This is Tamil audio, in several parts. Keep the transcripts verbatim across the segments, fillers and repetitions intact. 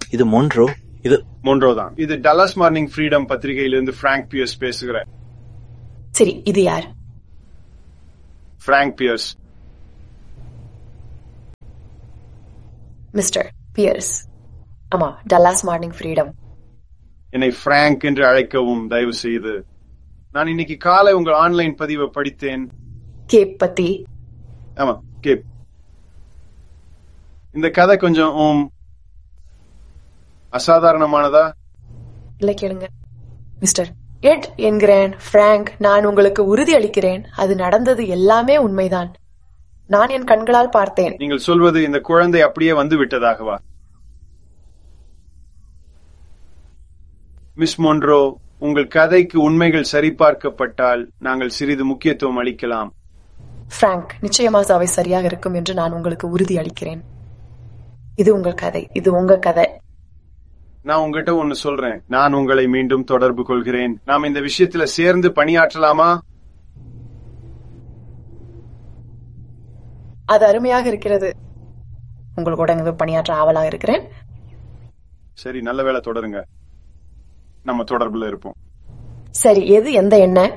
இது மொன்ரோ. இது மொன்ரோ தான். இது Dallas morning freedom பத்திரிகையிலிருந்து prank piers பேசுகிறேன். சரி, இது யார்? Prank piers. Mister piers. ஆமா, டல்லாஸ் மார்னிங் ஃப்ரீடம். என்னை பிராங்க் என்று அழைக்கவும் தயவு செய்து. நான் இன்னைக்கு காலை உங்கள் ஆன்லைன் பதிவை படித்தேன். கேப் பத்தி. ஆமா, கேப். இந்த கதை கொஞ்சம் அசாதாரணமானதா? இல்ல, கேளுங்க மிஸ்டர் எட் என்கிறேன். பிராங்க், நான் உங்களுக்கு உறுதி அளிக்கிறேன், அது நடந்தது எல்லாமே உண்மைதான். நான் என் கண்களால் பார்த்தேன். நீங்கள் சொல்வது இந்த குழந்தை அப்படியே வந்து விட்டதாகவா? மிஸ் மொன்ரோ, உங்கள் கதைக்கு உண்மைகள் சரிபார்க்கப்பட்டால் நாங்கள் சிறிது முக்கியத்துவம் அளிக்கலாம். பிராங்க், நிச்சயமாக அவை சரியாக இருக்கும் என்று நான் உங்களுக்கு உறுதி அளிக்கிறேன். இது உங்கள் கதை, இது உங்க கதை. நான் உங்ககிட்ட ஒன்னு சொல்றேன். நான் உங்களை மீண்டும் தொடர்பு கொள்கிறேன். நாம் இந்த விஷயத்துல சேர்ந்து பணியாற்றலாமா? அது அருமையாக இருக்கிறது. உங்கள் கூட பணியாற்ற ஆவலாக இருக்கிறேன். சரி, நல்ல வேளை, தொடருங்க. நம்ம தொடர்புல இருப்போம். சரி, எது எந்த எண்ணெய்?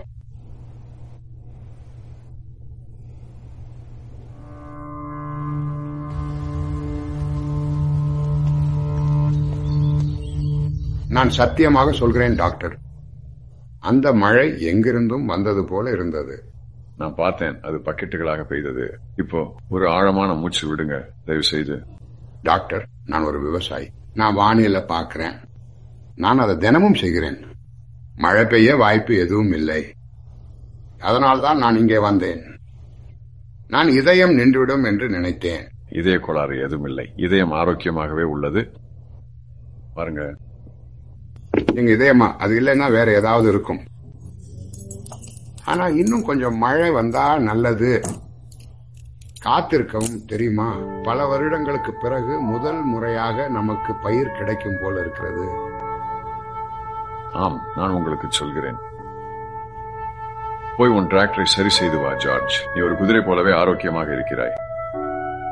நான் சத்தியமாக சொல்கிறேன் டாக்டர், அந்த மழை எங்கிருந்தும் வந்தது போல இருந்தது. நான் பார்த்தேன், அது பக்கெட்டுகளாக பெய்தது. இப்போ ஒரு ஆழமான மூச்சு விடுங்க தயவு செய்து. டாக்டர், நான் ஒரு விவசாயி. நான் வானிலை பார்க்கிறேன். நான் அதை தினமும் செய்கிறேன். மழை பெய்ய வாய்ப்பு எதுவும் இல்லை. அதனால்தான் நான் இங்கே வந்தேன். நான் இதயம் நின்றுவிடும் என்று நினைத்தேன். இதய கோளாறு எதுவும் இல்லை. இதயம் ஆரோக்கியமாகவே உள்ளது. பாருங்க, நீங்க இதயமா? அது இல்லைன்னா வேற ஏதாவது இருக்கும். ஆனா இன்னும் கொஞ்சம் மழை வந்தா நல்லது. காத்திருக்கவும் தெரியுமா? பல வருடங்களுக்கு பிறகு முதல் முறையாக நமக்கு பயிர் கிடைக்கும் போல இருக்கிறது. ஆம், நான் உங்களுக்கு சொல்கிறேன். போய் உன் டிராக்டரை சரி செய்து வா ஜார்ஜ். நீ ஒரு குதிரை போலவே ஆரோக்கியமாக இருக்கிறாய்.